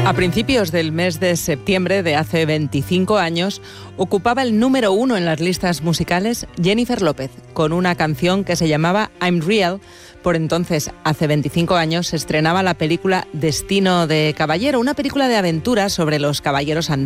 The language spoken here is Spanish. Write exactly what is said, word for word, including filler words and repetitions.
A principios del mes de septiembre de hace veinticinco años, ocupaba el número uno en las listas musicales Jennifer López, con una canción que se llamaba I'm Real. Por entonces, hace veinticinco años, se estrenaba la película Destino de Caballero, una película de aventuras sobre los caballeros andinos.